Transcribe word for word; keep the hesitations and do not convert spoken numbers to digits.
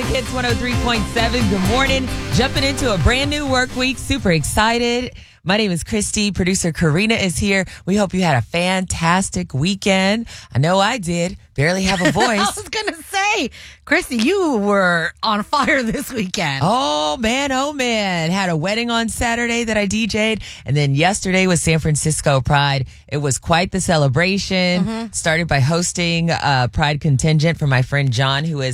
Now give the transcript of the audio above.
Hits one oh three point seven. Good morning. Jumping into a brand new work week. Super excited. My name is Christy. Producer Karina is here. We hope you had a fantastic weekend. I know I did. Barely have a voice. I was going to say, Christy, you were on fire this weekend. Oh, man. Oh, man. Had a wedding on Saturday that I D J'd. And then yesterday was San Francisco Pride. It was quite the celebration. Mm-hmm. Started by hosting a Pride contingent for my friend John, who is